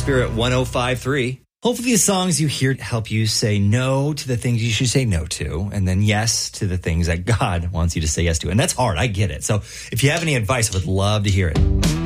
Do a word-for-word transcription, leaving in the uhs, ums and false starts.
Spirit one oh five point three. Hopefully the songs you hear help you say no to the things you should say no to, and then yes to the things that God wants you to say yes to. And that's hard. I get it. So if you have any advice, I would love to hear it.